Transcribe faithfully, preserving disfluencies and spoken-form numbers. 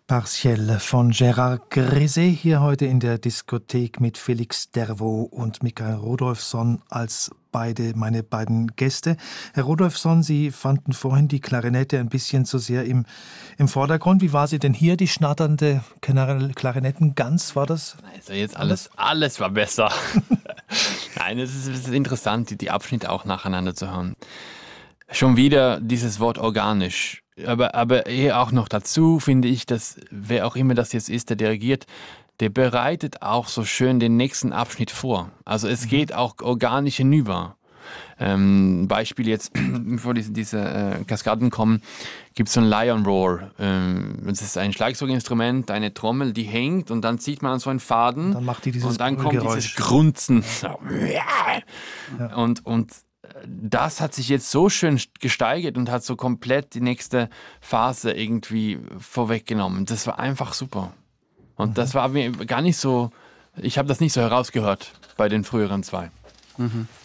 Partiell von Gérard Grisey hier heute in der Diskothek mit Felix Dervo und Mikael Rodolfsson als beide meine beiden Gäste. Herr Rodolfsson, Sie fanden vorhin die Klarinette ein bisschen zu sehr im, im Vordergrund. Wie war sie denn hier, die schnatternde Klarinettengans? War das? Also jetzt alles, alles war besser. Nein, es ist, es ist interessant, die, die Abschnitte auch nacheinander zu hören. Schon wieder dieses Wort organisch. Aber, aber eher auch noch dazu finde ich, dass wer auch immer das jetzt ist, der dirigiert, der bereitet auch so schön den nächsten Abschnitt vor. Also es geht auch organisch hinüber. Ähm, Beispiel jetzt, bevor diese, diese äh, Kaskaden kommen, gibt es so ein Lion Roar. Ähm, das ist ein Schlagzeuginstrument, eine Trommel, die hängt und dann zieht man an so einen Faden. Dann macht die dieses und dann kommt Geräusch. dieses Grunzen. Ja. Und, und das hat sich jetzt so schön gesteigert und hat so komplett die nächste Phase irgendwie vorweggenommen. Das war einfach super. Und mhm. das war mir gar nicht so, ich habe das nicht so herausgehört bei den früheren zwei. Mhm.